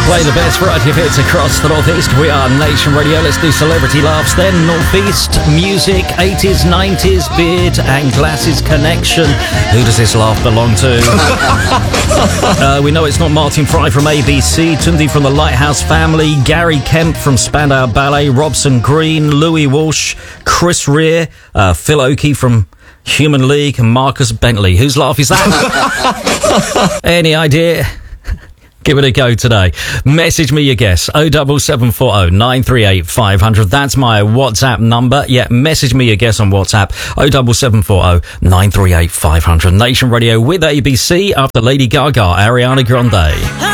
Play the best variety of hits across the Northeast. We are Nation Radio. Let's do celebrity laughs then. Northeast music, 80s, 90s, beard and glasses connection. Who does this laugh belong to? We know it's not Martin Fry from ABC, Tundi from the Lighthouse Family, Gary Kemp from Spandau Ballet, Robson Green, Louis Walsh, Chris Rea, Phil Oakey from Human League, and Marcus Bentley. Whose laugh is that? Any idea? Give it a go today. Message me your guess. 07740 938 500. That's my WhatsApp number. Yeah, message me your guess on WhatsApp. 07740 938 500. Nation Radio with ABC after Lady Gaga, Ariana Grande.